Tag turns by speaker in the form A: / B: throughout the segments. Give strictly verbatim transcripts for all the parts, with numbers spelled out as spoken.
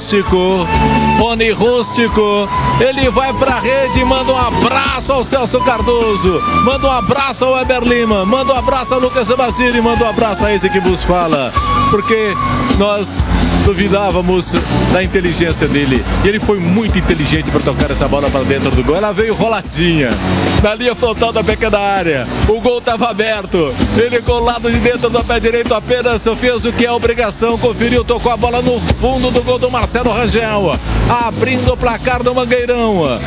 A: Rústico. Rony Rústico, ele vai pra rede, manda um abraço ao Celso Cardoso, manda um abraço ao Weber Lima, manda um abraço ao Lucas Basile, manda um abraço a esse que vos fala, porque nós duvidávamos da inteligência dele, e ele foi muito inteligente para tocar essa bola para dentro do gol. Ela veio roladinha na linha frontal da pequena área, o gol estava aberto, ele com o lado de dentro do pé direito apenas fez o que é obrigação, conferiu, tocou a bola no fundo do gol do Marcelo Rangel, abrindo o placar do Mangueirão.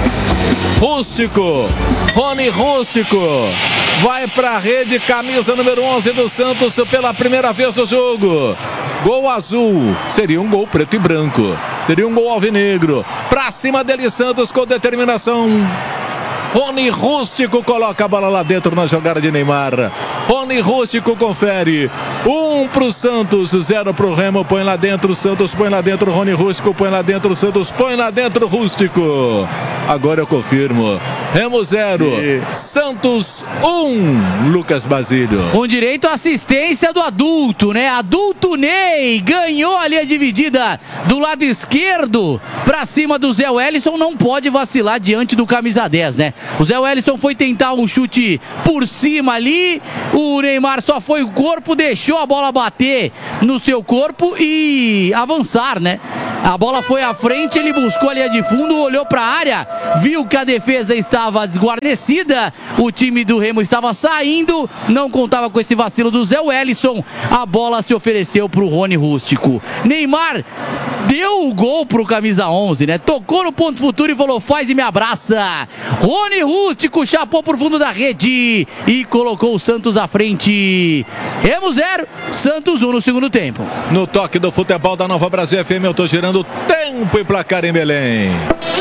A: Rústico, Rony Rústico vai para a rede, camisa número onze do Santos pela primeira vez no jogo. Gol azul, seria um gol preto e branco, seria um gol alvinegro. Pra cima dele Santos com determinação. Rony Rústico coloca a bola lá dentro na jogada de Neymar. Rony Rústico confere. Um pro Santos, zero pro Remo. Põe lá dentro, Santos põe lá dentro. Rony Rústico põe lá dentro, Santos põe lá dentro. Rústico. Agora eu confirmo. Remo zero, e... Santos um. Lucas Basílio.
B: Com direito à assistência do adulto, né? Adulto Ney ganhou a linha dividida do lado esquerdo pra cima do Zé Wellison. Não pode vacilar diante do camisa dez, né? O Zé Wellison foi tentar um chute por cima ali, o Neymar só foi o corpo, deixou a bola bater no seu corpo e avançar, né? A bola foi à frente, ele buscou a linha de fundo, olhou para a área, viu que a defesa estava desguarnecida, o time do Remo estava saindo, não contava com esse vacilo do Zé Wellison, a bola se ofereceu para o Rony Rústico. Neymar deu o gol pro camisa onze, né? Tocou no ponto futuro e falou, faz e me abraça. Rony Rústico chapou por fundo da rede e colocou o Santos à frente. Remo zero, Santos um no segundo tempo.
A: No toque do futebol da Nova Brasil F M, eu tô girando tempo e placar em Belém.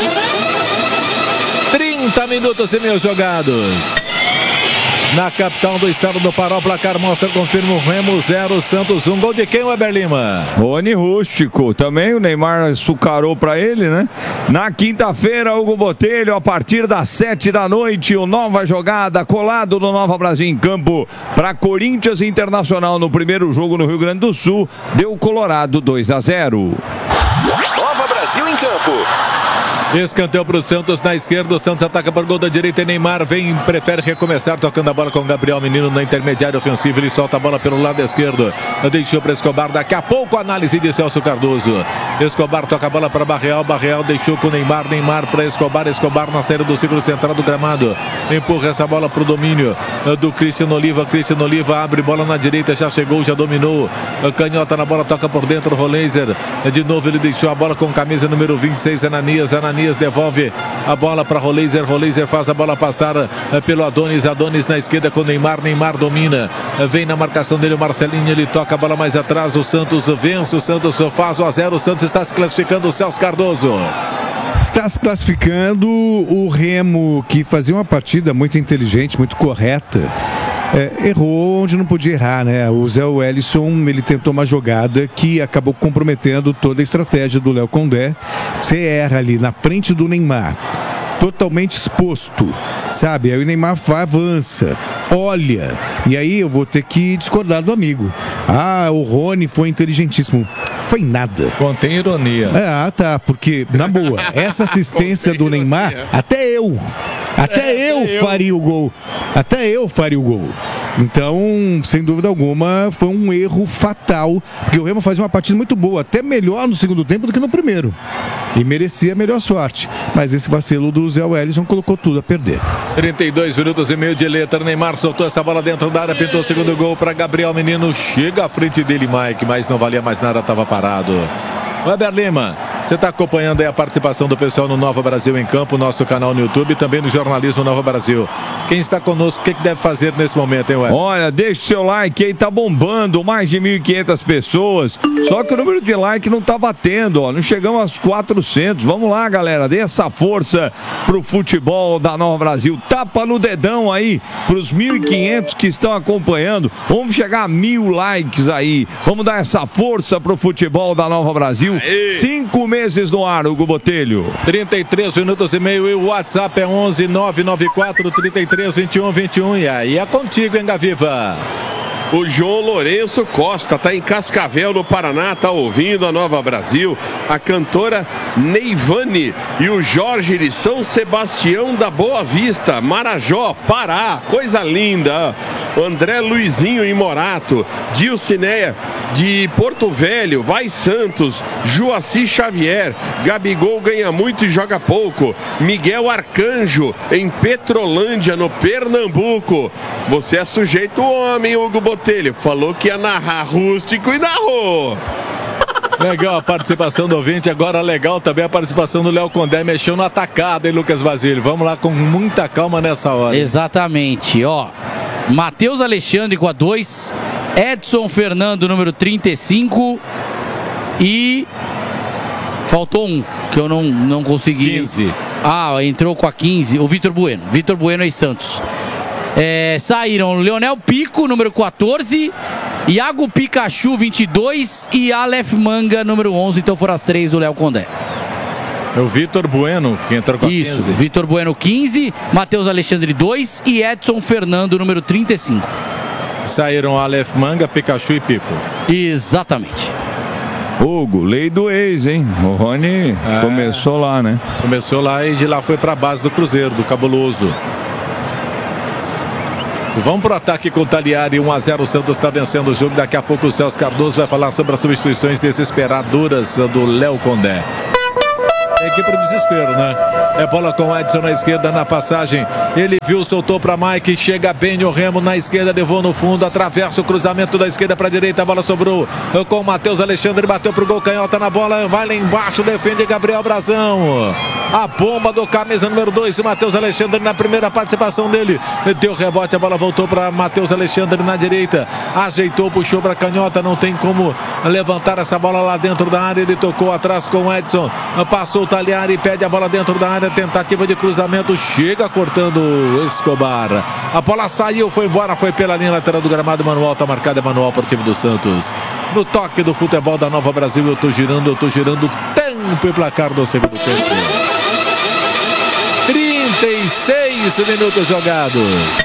A: trinta minutos e meio jogados. Na capital do estado do Pará, o placar mostra, confirma o Remo zero, Santos um. Gol de quem, Weber Lima?
C: Rony Rústico. Também o Neymar açucarou pra ele, né? Na quinta-feira, Hugo Botelho, a partir das sete da noite, o Nova Jogada, colado no Nova Brasil em campo, para Corinthians Internacional no primeiro jogo no Rio Grande do Sul, deu Colorado dois a zero.
D: Nova Brasil em campo.
A: Escanteio para o Santos na esquerda, o Santos ataca por gol da direita e Neymar vem, prefere recomeçar tocando a bola com o Gabriel Menino na intermediária ofensiva, ele solta a bola pelo lado esquerdo, deixou para Escobar, daqui a pouco a análise de Celso Cardoso. Escobar toca a bola para Barreal, Barreal deixou com o Neymar, Neymar para Escobar, Escobar na saída do círculo central do gramado, empurra essa bola para o domínio do Cristiano Oliva, Cristiano Oliva abre bola na direita, já chegou, já dominou, canhota na bola, toca por dentro, Roleiser, de novo ele deixou a bola com camisa número vinte e seis, Ananias, Ananias devolve a bola para Roleiser, Roleiser faz a bola passar pelo Adonis, Adonis na esquerda com Neymar, Neymar domina, vem na marcação dele o Marcelinho, ele toca a bola mais atrás, o Santos vence, o Santos faz o a zero, o Santos está se classificando, o Celso Cardoso.
E: Está se classificando o Remo, que fazia uma partida muito inteligente, muito correta. É, errou onde não podia errar, né? O Zé Wellison, ele tentou uma jogada que acabou comprometendo toda a estratégia do Léo Condé. Você erra ali na frente do Neymar, totalmente exposto, sabe? Aí o Neymar vai, avança, olha, e aí eu vou ter que discordar do amigo. Ah, o Rony foi inteligentíssimo. Foi nada.
A: Contém ironia.
E: É, ah, tá, porque, na boa, essa assistência do Neymar, até eu, até é, eu, eu faria o gol. Até eu faria o gol. Então, sem dúvida alguma, foi um erro fatal, porque o Remo fazia uma partida muito boa, até melhor no segundo tempo do que no primeiro. E merecia a melhor sorte. Mas esse vacilo do Zé Wellison colocou tudo a perder.
A: trinta e dois minutos e meio de letra. Neymar soltou essa bola dentro da área, pintou o segundo gol para Gabriel Menino. Chega à frente dele, Mike, mas não valia mais nada, estava parado. Weber Lima, você está acompanhando aí a participação do pessoal no Nova Brasil em Campo, nosso canal no YouTube e também no Jornalismo Nova Brasil. Quem está conosco, o que, que deve fazer nesse momento, hein, Weber?
C: Olha, deixa o seu like aí, tá bombando, mais de mil e quinhentas pessoas, só que o número de like não tá batendo, ó, não chegamos aos quatrocentos. Vamos lá, galera, dê essa força pro futebol da Nova Brasil, tapa no dedão aí pros mil e quinhentos que estão acompanhando, vamos chegar a mil likes aí, vamos dar essa força pro futebol da Nova Brasil. Aê. Cinco meses no ar, Hugo Botelho.
A: trinta e três minutos e meio e o WhatsApp é onze nove nove quatro, trinta e três, vinte e um, vinte e um. E aí é contigo, hein, Gaviva?
F: O João Lourenço Costa tá em Cascavel, no Paraná, tá ouvindo a Nova Brasil. A cantora Neivane e o Jorge de São Sebastião da Boa Vista, Marajó, Pará, coisa linda. O André Luizinho em Morato, Dilcineia de Porto Velho, Vai Santos, Joaci Xavier, Gabigol ganha muito e joga pouco. Miguel Arcanjo em Petrolândia, no Pernambuco. Você é sujeito homem, Hugo Botelho. Falou que ia narrar rústico e narrou.
A: Legal a participação do ouvinte, agora legal também a participação do Léo Condé, mexeu no atacado, hein, Lucas Basílio? Vamos lá com muita calma nessa hora.
B: Exatamente, ó. Matheus Alexandre com a dois, Edson Fernando, número trinta e cinco, e faltou um, que eu não, não consegui.
A: quinze.
B: Ah, entrou com a quinze, o Vitor Bueno, Vitor Bueno e Santos. É, saíram Leonel Pico, número quatorze, Iago Pikachu, vinte e dois e Aleph Manga, número onze. Então foram as três do Léo Condé.
A: É o Vitor Bueno que entrou com a
B: Isso,
A: quinze.
B: Vitor Bueno, quinze, Matheus Alexandre, dois e Edson Fernando, número trinta e cinco.
A: Saíram Aleph Manga, Pikachu e Pico.
B: Exatamente.
C: Hugo, lei do ex, hein? O Rony
A: É.
C: começou lá, né?
A: Começou lá e de lá foi pra base do Cruzeiro, do Cabuloso. Vamos pro ataque com o Taliari, um a zero, o Santos está vencendo o jogo. Daqui a pouco o Celso Cardoso vai falar sobre as substituições desesperadoras do Léo Condé. Tem que ir pro desespero, né? É bola com o Edson na esquerda, na passagem. Ele viu, soltou para Mike. Chega bem o Remo na esquerda, levou no fundo. Atravessa o cruzamento da esquerda para a direita. A bola sobrou com o Matheus Alexandre. Bateu pro gol, canhota na bola. Vai lá embaixo, defende Gabriel Brazão. A bomba do camisa número dois, o Matheus Alexandre na primeira participação dele. Deu rebote, a bola voltou para Matheus Alexandre na direita. Ajeitou, puxou para canhota. Não tem como levantar essa bola lá dentro da área. Ele tocou atrás com o Edson. Passou o Taliari, pede a bola dentro da área. Tentativa de cruzamento, chega cortando o Escobar. A bola saiu, foi embora, foi pela linha lateral do gramado. Manual, tá marcado, é manual para o time do Santos. No toque do futebol da Nova Brasil, eu tô girando, eu tô girando. Tempo e placar do segundo tempo. trinta e seis minutos jogados.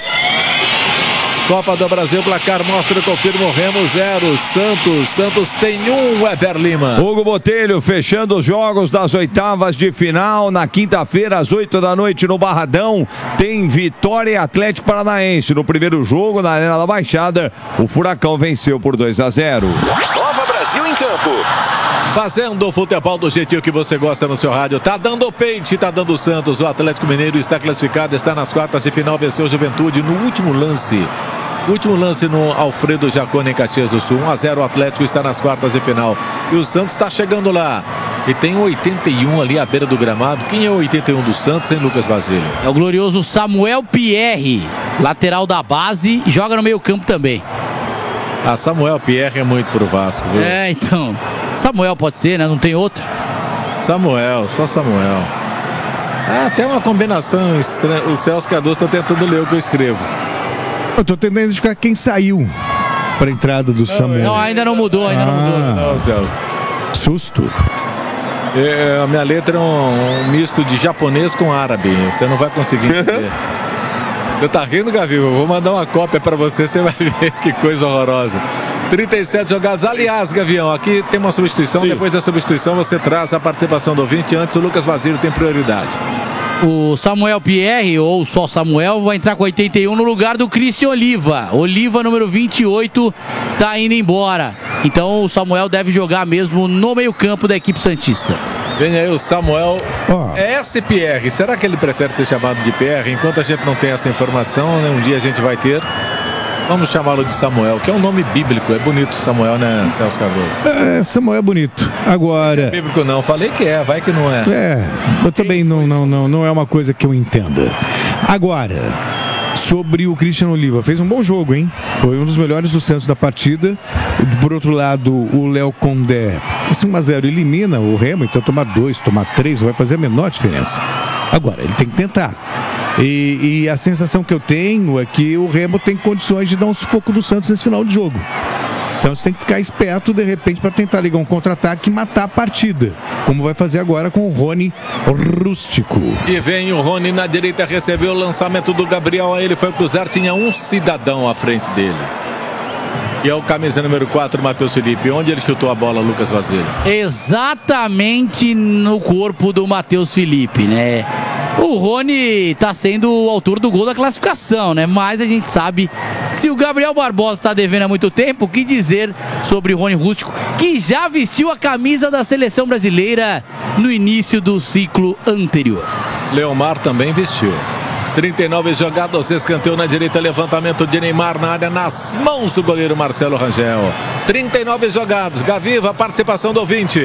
A: Copa do Brasil, placar mostra e confirma o Remo zero, Santos, Santos tem um, Weber Lima.
C: Hugo Botelho fechando os jogos das oitavas de final. Na quinta-feira, às oito da noite, no Barradão, tem Vitória e Atlético Paranaense. No primeiro jogo, na Arena da Baixada, o Furacão venceu por dois a zero.
D: Nova Brasil em campo.
A: Fazendo o futebol do jeitinho que você gosta no seu rádio. Tá dando o pente, tá dando o Santos. O Atlético Mineiro está classificado, está nas quartas de final, venceu o Juventude no último lance. Último lance no Alfredo Jaconi em Caxias do Sul. um a zero, o Atlético está nas quartas de final. E o Santos está chegando lá. E tem o oitenta e um ali à beira do gramado. Quem é o oitenta e um do Santos, hein, Lucas Basílio?
B: É o glorioso Samuel Pierre, lateral da base, joga no meio campo também.
A: Ah, Samuel Pierre é muito pro Vasco, viu?
B: É, então. Samuel pode ser, né? Não tem outro.
A: Samuel, só Samuel. Ah, até uma combinação estranha. O Celso Cardoso está tentando ler o que eu escrevo.
E: Eu tô tentando identificar quem saiu para a entrada do Samuel.
B: Não, ainda não mudou, ainda
E: Ah.
B: não mudou.
A: Não, Celso.
E: Susto.
A: É, a minha letra é um, um misto de japonês com árabe. Você não vai conseguir entender. Você tá rindo, Gavi? Eu vou mandar uma cópia pra você, você vai ver que coisa horrorosa. trinta e sete jogados. Aliás, Gavião, aqui tem uma substituição.
F: Sim.
A: Depois da substituição você traz a participação do ouvinte. Antes o Lucas Basílio tem prioridade.
B: O Samuel Pierre, ou só Samuel, vai entrar com oitenta e um no lugar do Christian Oliva. Oliva, número vinte e oito, tá indo embora. Então o Samuel deve jogar mesmo no meio-campo da equipe santista.
A: Vem aí o Samuel
E: Ó.
A: S. Pierre. Será que ele prefere ser chamado de Pierre? Enquanto a gente não tem essa informação, né, um dia a gente vai ter. Vamos chamá-lo de Samuel, que é um nome bíblico. É bonito Samuel, né, Celso Cardoso?
E: É, Samuel é bonito.
A: Não é
E: Agora,
A: bíblico não, falei que é, vai que não é.
E: é, eu também não, não, não, não é uma coisa que eu entenda. Agora, sobre o Christian Oliva, fez um bom jogo, hein? Foi um dos melhores do Santos da partida. Por outro lado, o Léo Condé, esse um a zero elimina o Remo, então tomar dois, tomar três, não vai fazer a menor diferença. Agora, ele tem que tentar. E, e a sensação que eu tenho é que o Remo tem condições de dar um sufoco do Santos nesse final de jogo. O Santos tem que ficar esperto, de repente, para tentar ligar um contra-ataque e matar a partida, como vai fazer agora com o Rony Rústico.
A: E vem o Rony na direita, recebeu o lançamento do Gabriel, aí ele foi cruzar, tinha um cidadão à frente dele. E é o camisa número quatro, Matheus Felipe. Onde ele chutou a bola, Lucas Basílio?
B: Exatamente no corpo do Matheus Felipe, né? O Rony tá sendo o autor do gol da classificação, né? Mas a gente sabe, se o Gabriel Barbosa tá devendo há muito tempo, o que dizer sobre o Rony Rústico, que já vestiu a camisa da seleção brasileira no início do ciclo anterior.
A: Leomar também vestiu. trinta e nove jogados, escanteio na direita, levantamento de Neymar na área, nas mãos do goleiro Marcelo Rangel. trinta e nove jogados, Gaviva, participação do ouvinte.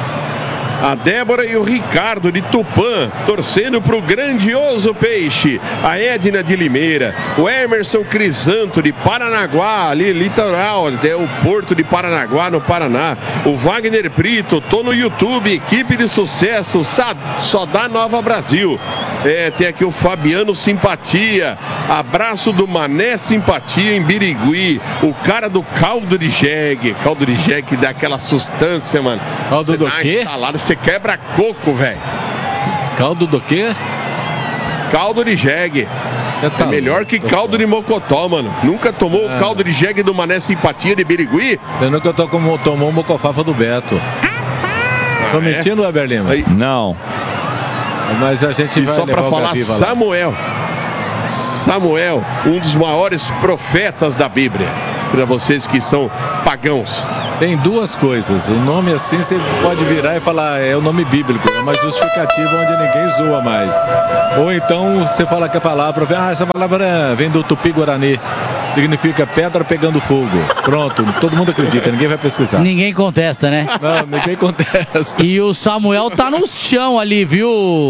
F: A Débora e o Ricardo de Tupã, torcendo para o grandioso Peixe. A Edna de Limeira, o Emerson Crisanto de Paranaguá, ali litoral, até o porto de Paranaguá, no Paraná. O Wagner Brito, tô no YouTube, equipe de sucesso, só dá Nova Brasil. É, tem aqui o Fabiano Simpatia, abraço do Mané Simpatia em Birigui, o cara do caldo de jegue, caldo de jegue que dá aquela sustância, mano.
A: Caldo do quê?
F: Você quebra coco, velho.
A: Caldo do quê?
F: Caldo de jegue.
A: Tá
F: é melhor que caldo de mocotó, mano. Nunca tomou o ah. caldo de jegue do Mané Simpatia de Birigui?
A: Eu nunca tô como, tomou o mocofafa do Beto. Ah, tô é? mentindo, Weber Lima?
C: Aí. Não.
A: Mas a gente
F: e
A: vai
F: só pra falar, Samuel. Lá. Samuel, um dos maiores profetas da Bíblia. Para vocês que são pagãos.
A: Tem duas coisas. O nome assim você pode virar e falar é o nome bíblico, é uma justificativa onde ninguém zoa mais. Ou então você fala que a palavra, ah, essa palavra vem do Tupi-Guarani, significa pedra pegando fogo. Pronto, todo mundo acredita, ninguém vai pesquisar.
B: Ninguém contesta, né?
A: Não, ninguém contesta.
B: E o Samuel tá no chão ali, viu,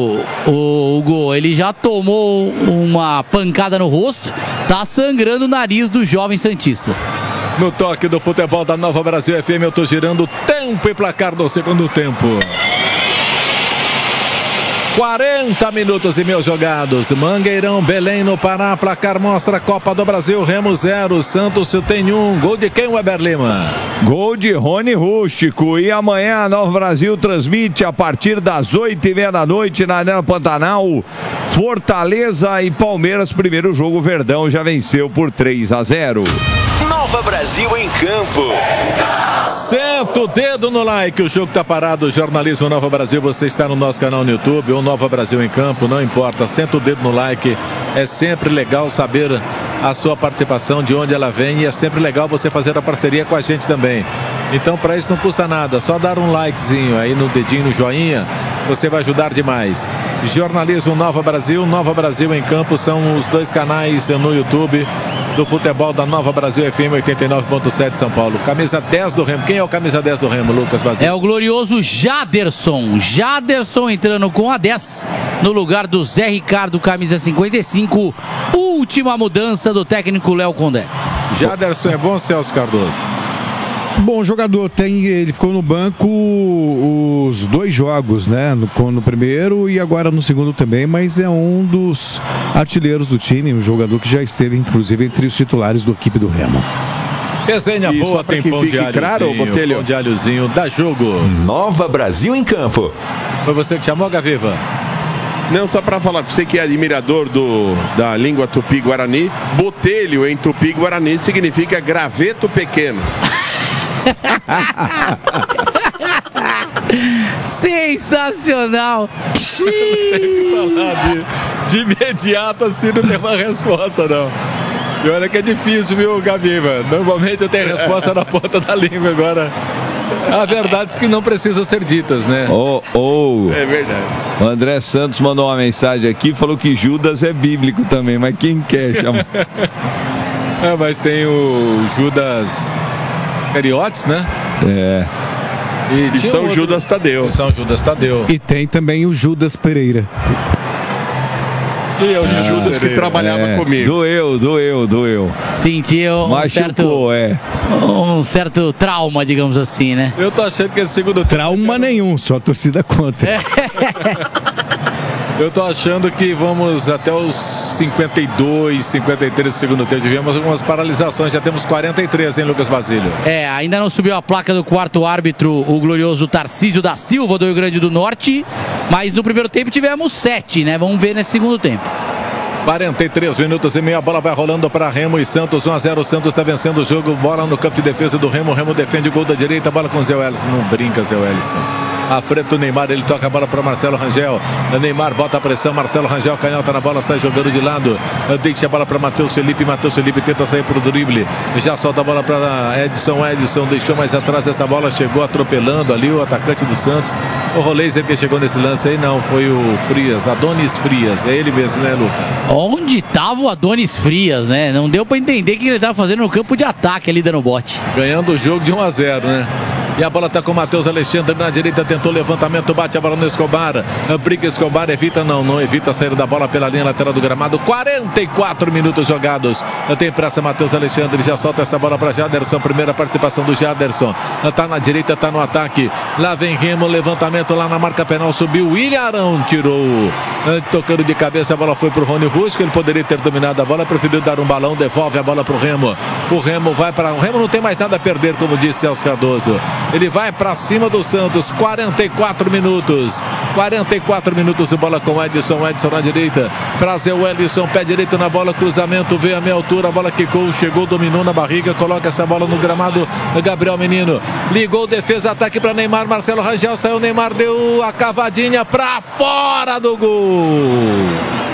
B: o Hugo? Ele já tomou uma pancada no rosto, tá sangrando o nariz do jovem santista.
A: No toque do futebol da Nova Brasil F M, eu tô girando tempo e placar do segundo tempo. quarenta minutos e mil jogados. Mangueirão, Belém no Pará. Placar mostra Copa do Brasil. Remo zero, Santos tem um. Gol de quem, Weber Lima?
C: Gol de Rony Rústico. E amanhã a Nova Brasil transmite a partir das oito e meia da noite na Arena Pantanal. Fortaleza e Palmeiras. Primeiro jogo, Verdão já venceu por três a zero.
D: Nova Brasil em campo.
A: Senta o dedo no like, o jogo tá parado. Jornalismo Nova Brasil, você está no nosso canal no YouTube ou Nova Brasil em Campo, não importa. Senta o dedo no like, é sempre legal saber a sua participação, de onde ela vem, e é sempre legal você fazer a parceria com a gente também. Então para isso não custa nada, só dar um likezinho aí no dedinho, no joinha, você vai ajudar demais. Jornalismo Nova Brasil, Nova Brasil em Campo são os dois canais no YouTube do futebol da Nova Brasil F M oitenta e nove ponto sete São Paulo. Camisa dez do Remo. Quem é o camisa dez do Remo, Lucas Basílio?
B: É o glorioso Jaderson. Jaderson entrando com a dez no lugar do Zé Ricardo, camisa cinquenta e cinco. Última mudança do técnico Léo Condé.
A: Jaderson é bom, Celso Cardoso?
E: Bom jogador, tem, ele ficou no banco os dois jogos, né? No, no primeiro e agora no segundo também, mas é um dos artilheiros do time, um jogador que já esteve, inclusive, entre os titulares da equipe do Remo.
A: Resenha boa, tem pão de alhozinho, claro, pão de alhozinho, dá jogo.
D: Nova Brasil em Campo.
A: Foi você que chamou, Gaviva?
F: Não, só para falar para você que é admirador do, da língua tupi-guarani, botelho em tupi-guarani significa graveto pequeno.
B: Sensacional.
A: Não tem que falar de, de imediato assim, não tem uma resposta não. E olha que é difícil, viu, Gaviva? Normalmente eu tenho a resposta na ponta da língua, agora há verdades que não precisam ser ditas, né?
C: Oh, oh.
F: É verdade.
C: O André Santos mandou uma mensagem aqui, falou que Judas é bíblico também, mas quem quer chamar?
A: É, mas tem o Judas Iscariotes, né?
C: É.
F: E, e São outro... Judas Tadeu.
A: E São Judas Tadeu.
E: E tem também o Judas Pereira.
F: E é o ah, Judas que trabalhava
C: é,
F: comigo.
C: Doeu, doeu, doeu.
B: Sentiu um
C: Machucou,
B: certo,
C: é.
B: um certo trauma, digamos assim, né?
A: Eu tô achando que esse segundo
E: trauma nenhum, só a torcida contra. É.
A: Eu tô achando que vamos até os cinquenta e dois, cinquenta e três do segundo tempo. Tivemos algumas paralisações, já temos quarenta e três, hein, Lucas Basílio?
B: É, ainda não subiu a placa do quarto árbitro, o glorioso Tarcísio da Silva, do Rio Grande do Norte. Mas no primeiro tempo tivemos sete, né? Vamos ver nesse segundo tempo.
A: quarenta e três minutos e meio, a bola vai rolando para Remo e Santos, um a zero, o Santos está vencendo o jogo, bola no campo de defesa do Remo, o Remo defende o gol da direita, bola com o Zé Wellison, não brinca Zé Wellison. À frente do Neymar, ele toca a bola para Marcelo Rangel, Neymar bota a pressão, Marcelo Rangel canhota na bola, sai jogando de lado, deixa a bola para Matheus Felipe, Matheus Felipe tenta sair pro drible, já solta a bola para Edson, Edson deixou mais atrás essa bola, chegou atropelando ali o atacante do Santos, o Roleiser que chegou nesse lance aí, não, foi o Frias, Adonis Frias, é ele mesmo, né, Lucas?
B: Onde tava o Adonis Frias, né? Não deu pra entender o que ele tava fazendo no campo de ataque ali dando bote.
A: Ganhando o jogo de um a zero, né? E a bola tá com o Matheus Alexandre na direita, tentou levantamento, bate a bola no Escobar, briga Escobar, evita não, não evita a saída da bola pela linha lateral do gramado, quarenta e quatro minutos jogados, tem pressa Matheus Alexandre, já solta essa bola para Jaderson, primeira participação do Jaderson, tá na direita, tá no ataque, lá vem Remo, levantamento lá na marca penal, subiu, o Ilharão tirou, tocando de cabeça, a bola foi pro Rony Rusco, ele poderia ter dominado a bola, preferiu dar um balão, devolve a bola pro Remo, o Remo vai para, o Remo não tem mais nada a perder, como disse Celso Cardoso. Ele vai para cima do Santos, quarenta e quatro minutos, quarenta e quatro minutos, bola com Edson, Edson na direita, para Zé Wellison, pé direito na bola, cruzamento, veio a meia altura, a bola quicou, chegou, dominou na barriga, coloca essa bola no gramado, Gabriel Menino, ligou, defesa, ataque para Neymar, Marcelo Rangel, saiu, Neymar deu a cavadinha para fora do gol,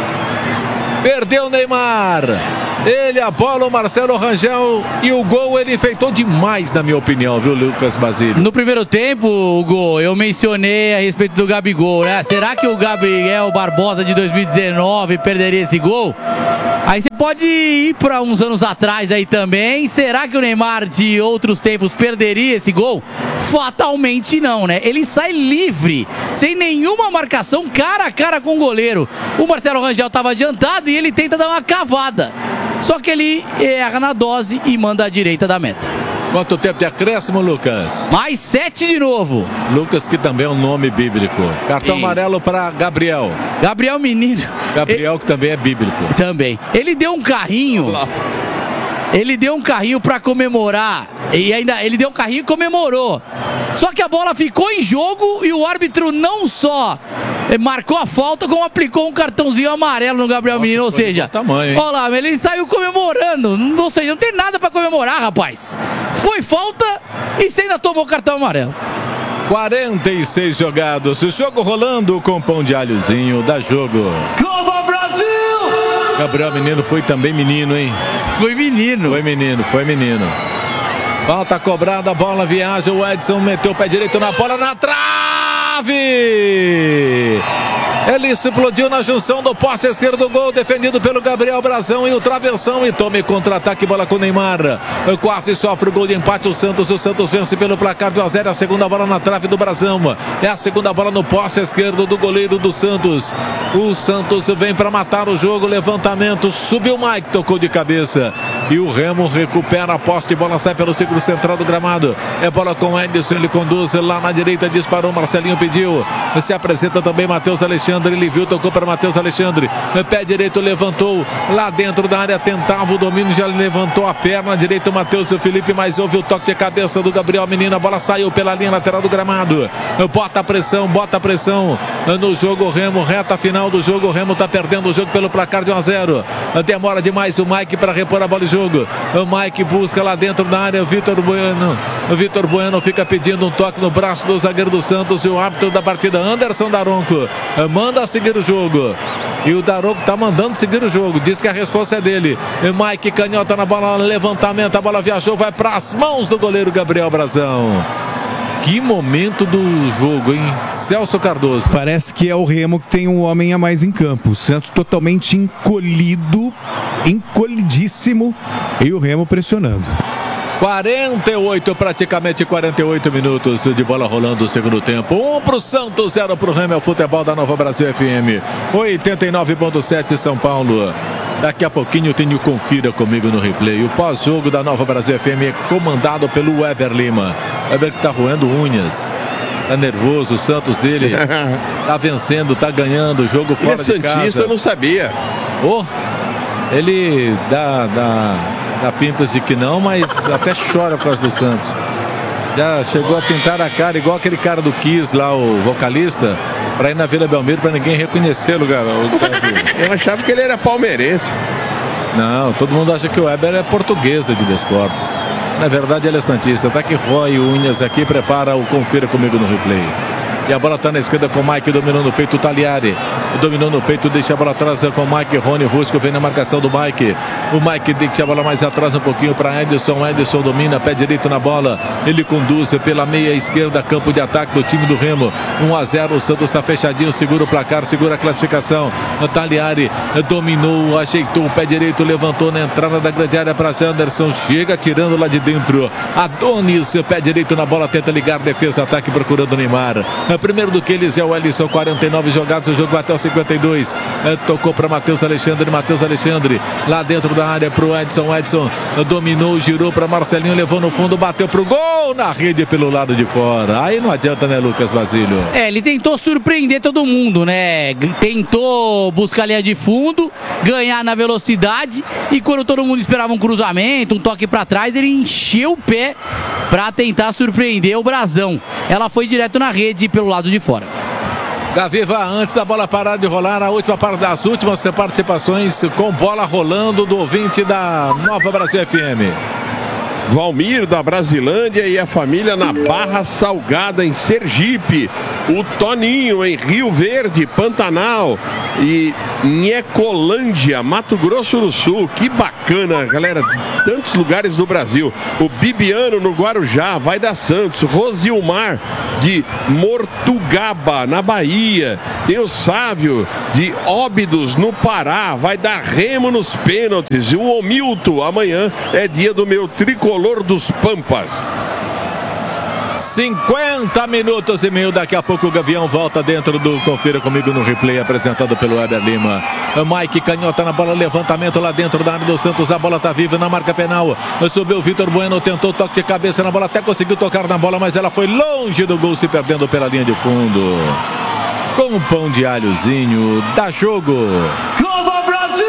A: perdeu Neymar. Ele, a bola, o Marcelo Rangel e o gol ele enfeitou demais, na minha opinião, viu, Lucas Basílio?
B: No primeiro tempo, Hugo, eu mencionei a respeito do Gabigol, né? Será que o Gabriel Barbosa de dois mil e dezenove perderia esse gol? Aí você pode ir para uns anos atrás aí também. Será que o Neymar de outros tempos perderia esse gol? Fatalmente não, né? Ele sai livre, sem nenhuma marcação, cara a cara com o goleiro. O Marcelo Rangel estava adiantado e ele tenta dar uma cavada. Só que ele erra na dose e manda à direita da meta.
A: Quanto tempo de acréscimo, Lucas?
B: Mais sete de novo.
A: Lucas, que também é um nome bíblico. Cartão e... amarelo para Gabriel.
B: Gabriel Menino.
A: Gabriel,
B: ele...
A: que também é bíblico.
B: Também. Ele deu um carrinho. Ele deu um carrinho para comemorar. E ainda ele deu um carrinho e comemorou. Só que a bola ficou em jogo e o árbitro não só marcou a falta, como aplicou um cartãozinho amarelo no Gabriel Menino, ou seja, olha lá, ele saiu comemorando, ou seja, não tem nada pra comemorar, rapaz. Foi falta e você ainda tomou cartão amarelo.
A: quarenta e seis jogados, o jogo rolando com pão de alhozinho, dá jogo.
B: Nova Brasil!
A: Gabriel Menino foi também menino, hein?
B: Foi menino.
A: Foi menino, foi menino. Falta cobrada, a bola viaja, o Edson meteu o pé direito na bola, na trave! Ele explodiu na junção do poste esquerdo do gol, defendido pelo Gabriel Brazão e o travessão, e tome contra-ataque, bola com o Neymar, quase sofre o gol de empate o Santos, o Santos vence pelo placar de um a zero, a segunda bola na trave do Brazão, é a segunda bola no poste esquerdo do goleiro do Santos, o Santos vem para matar o jogo, levantamento, subiu o Mike, tocou de cabeça, e o Remo recupera a posse, bola sai pelo círculo central do gramado, é bola com o Edson, ele conduz lá na direita, disparou, Marcelinho pediu, se apresenta também Matheus Alexandre, ele viu, tocou para Matheus Alexandre, pé direito levantou, lá dentro da área tentava o domínio, já levantou a perna direita o Matheus Felipe, mas houve o toque de cabeça do Gabriel Menino, a bola saiu pela linha lateral do gramado, bota a pressão, bota a pressão no jogo, o Remo, reta final do jogo, o Remo tá perdendo o jogo pelo placar de um a zero, demora demais o Mike para repor a bola em jogo, o Mike busca lá dentro da área, o Vitor Bueno, o Vitor Bueno fica pedindo um toque no braço do zagueiro do Santos e o árbitro da partida, Anderson Daronco, manda seguir o jogo. E o Daronco tá mandando seguir o jogo. Diz que a resposta é dele. E Mike canhota na bola, levantamento, a bola viajou, vai para as mãos do goleiro Gabriel Brazão. Que momento do jogo, hein? Celso Cardoso.
E: Parece que é o Remo que tem um homem a mais em campo. O Santos totalmente encolhido, encolhidíssimo, e o Remo pressionando.
A: quarenta e oito, praticamente quarenta e oito minutos de bola rolando o segundo tempo. Um pro Santos, zero pro Remo, é o futebol da Nova Brasil F M. oitenta e nove ponto sete São Paulo. Daqui a pouquinho tem o Confira comigo no replay. O pós-jogo da Nova Brasil F M é comandado pelo Weber Lima. Weber que tá roendo unhas. Tá nervoso, o Santos dele tá vencendo, tá ganhando o jogo fora
F: ele é
A: de casa.
F: Santista, eu não sabia.
A: Oh, ele dá... dá... dá pintas de que não, mas até chora por causa do Santos. Já chegou a pintar a cara, igual aquele cara do Kiss lá, o vocalista. Pra ir na Vila Belmiro, pra ninguém reconhecê-lo, garoto.
F: Eu achava que ele era palmeirense.
A: Não, todo mundo acha que o Weber é portuguesa de desportos. Na verdade, ele é santista. Tá que rói unhas aqui, prepara o confira comigo no replay. E a bola está na esquerda com o Mike, dominou no peito o Taliari. Dominou no peito, deixa a bola atrás com o Mike. Rony Rusco vem na marcação do Mike. O Mike deixa a bola mais atrás um pouquinho para Edson. Edson domina, pé direito na bola. Ele conduz pela meia esquerda, campo de ataque do time do Remo. um a zero, o Santos está fechadinho, segura o placar, segura a classificação. O Taliari dominou, ajeitou o pé direito, levantou na entrada da grande área para Anderson. Chega tirando lá de dentro. Adonis, pé direito na bola, tenta ligar, defesa, ataque procurando o Neymar. Primeiro do que eles é o Ellison, quarenta e nove jogados, o jogo vai até o cinquenta e dois. É, tocou para Matheus Alexandre, Matheus Alexandre lá dentro da área para o Edson. Edson dominou, girou para Marcelinho, levou no fundo, bateu pro gol na rede pelo lado de fora. Aí não adianta, né, Lucas Basílio?
B: É, ele tentou surpreender todo mundo, né? Tentou buscar a linha de fundo, ganhar na velocidade, e quando todo mundo esperava um cruzamento, um toque para trás, ele encheu o pé para tentar surpreender o Brasão. Ela foi direto na rede pelo lado de fora.
A: Gaviva, antes da bola parar de rolar, a última parte das últimas participações com bola rolando do ouvinte da Nova Brasil F M.
F: Valmir da Brasilândia e a família na Barra Salgada em Sergipe. O Toninho em Rio Verde, Pantanal e Nhecolândia, Mato Grosso do Sul. Que bacana, galera, de tantos lugares do Brasil. O Bibiano no Guarujá, vai dar Santos. Rosilmar de Mortugaba, na Bahia. Tem o Sávio de Óbidos, no Pará, vai dar Remo nos pênaltis. E o Omilton, amanhã é dia do meu tricolor dos Pampas.
A: cinquenta minutos e meio, daqui a pouco o Gavião volta dentro do Confira Comigo no replay, apresentado pelo Weber Lima. Mike canhota na bola, levantamento lá dentro da área do Santos, a bola tá viva na marca penal. Subiu o Vitor Bueno, tentou toque de cabeça na bola, até conseguiu tocar na bola, mas ela foi longe do gol, se perdendo pela linha de fundo. Com um pão de alhozinho, dá jogo.
B: Nova Brasil!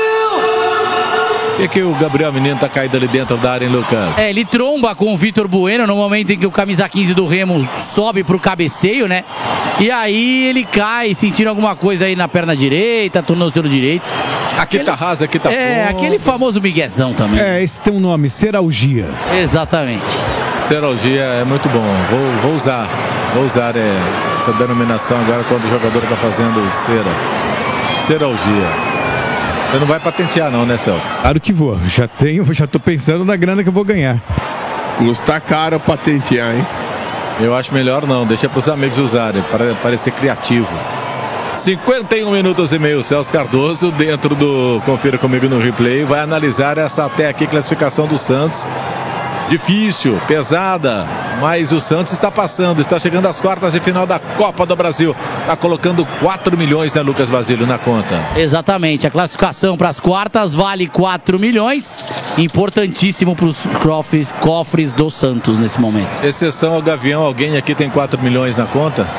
A: E que o Gabriel Menino tá caído ali dentro da área, hein, Lucas?
B: É, ele tromba com o Vitor Bueno no momento em que o camisa quinze do Remo sobe pro cabeceio, né? E aí ele cai sentindo alguma coisa aí na perna direita, tornozelo direito.
A: Aqui aquele... tá rasa, aqui tá
B: É,
A: fundo.
B: aquele famoso miguezão também.
E: É, esse tem um nome, seralgia.
B: Exatamente.
A: Seralgia é muito bom, vou, vou usar. Vou usar é, essa denominação agora quando o jogador tá fazendo cera. Seralgia. Você não vai patentear não, né, Celso?
E: Claro que vou. Já tenho, já tô pensando na grana que eu vou ganhar.
F: Custa caro patentear, hein?
A: Eu acho melhor não, deixa pros amigos usarem, para parecer criativo. cinquenta e um minutos e meio, Celso Cardoso dentro do Confira Comigo no replay, vai analisar essa até aqui classificação do Santos. Difícil, pesada, mas o Santos está passando, está chegando às quartas de final da Copa do Brasil. Está colocando quatro milhões, né, Lucas Basílio, na conta.
B: Exatamente, a classificação para as quartas vale quatro milhões. Importantíssimo para os cofres, cofres do Santos nesse momento.
A: Exceção ao Gavião, alguém aqui tem quatro milhões na conta?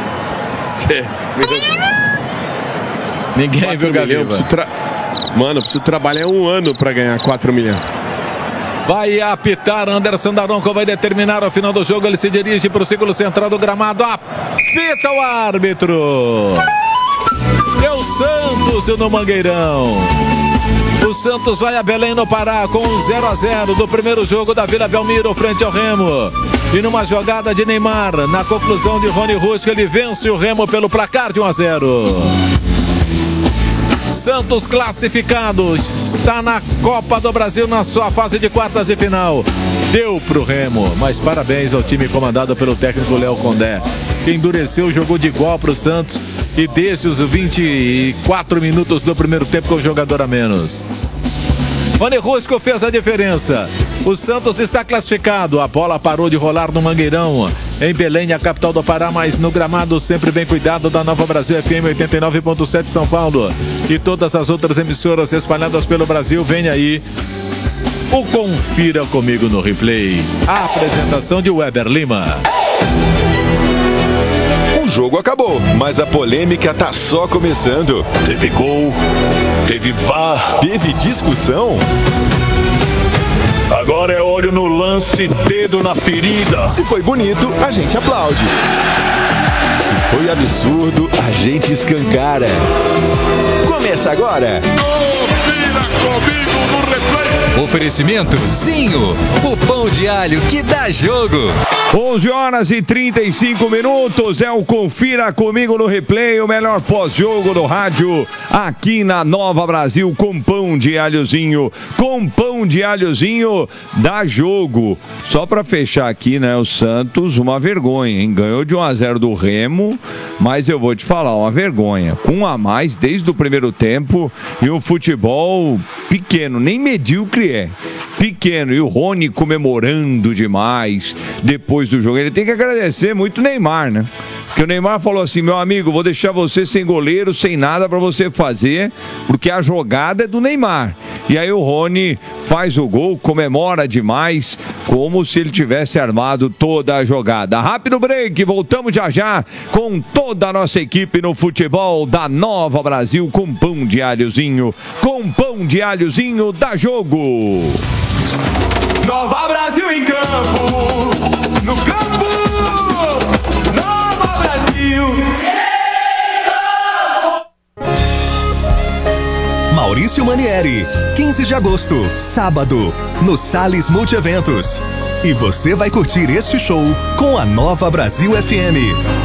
A: Ninguém viu o Gavião.
F: Tra... Mano, eu preciso trabalhar um ano para ganhar quatro milhões.
A: Vai apitar, Anderson Daronco vai determinar o final do jogo. Ele se dirige para o círculo central do gramado. Apita o árbitro. É o Santos no Mangueirão. O Santos vai a Belém no Pará com um zero a zero do primeiro jogo da Vila Belmiro frente ao Remo. E numa jogada de Neymar, na conclusão de Rony Rusco, ele vence o Remo pelo placar de um a zero. Santos classificado, está na Copa do Brasil na sua fase de quartas de final. Deu pro Remo, mas parabéns ao time comandado pelo técnico Léo Condé, que endureceu, jogou de igual pro Santos e desde os vinte e quatro minutos do primeiro tempo com o jogador a menos. Rony Rusco fez a diferença. O Santos está classificado. A bola parou de rolar no Mangueirão, em Belém, a capital do Pará, mas no gramado sempre bem cuidado da Nova Brasil F M oitenta e nove ponto sete São Paulo. E todas as outras emissoras espalhadas pelo Brasil. Vem aí o Confira Comigo no replay. A apresentação de Weber Lima.
D: O jogo acabou, mas a polêmica tá só começando.
G: Teve gol, teve V A R,
D: teve discussão.
G: Agora é olho no lance, dedo na ferida.
D: Se foi bonito, a gente aplaude. Se foi absurdo, a gente escancara. Começa agora.
H: Oferecimento Zinho, o pão de alho que dá jogo.
C: onze horas e trinta e cinco minutos, é o Confira Comigo no Replay, o melhor pós-jogo do rádio, aqui na Nova Brasil, com pão de alhozinho, com pão de alhozinho, dá jogo. Só pra fechar aqui, né, o Santos, uma vergonha, hein? Ganhou de um a zero do Remo, mas eu vou te falar, uma vergonha, com um a mais desde o primeiro tempo e um futebol pequeno, nem medíocre é, pequeno, e o Rony comemorando demais depois do jogo. Ele tem que agradecer muito o Neymar, né? Porque o Neymar falou assim: meu amigo, vou deixar você sem goleiro, sem nada pra você fazer, porque a jogada é do Neymar. E aí o Rony faz o gol, comemora demais, como se ele tivesse armado toda a jogada. Rápido break, voltamos já já com toda a nossa equipe no futebol da Nova Brasil, com pão de alhozinho, com pão de alhozinho, dá jogo.
I: Nova Brasil em campo, no campo, Nova Brasil.
J: Maurício Manieri, quinze de agosto, sábado, no Salles Multieventos. E você vai curtir este show com a Nova Brasil F M.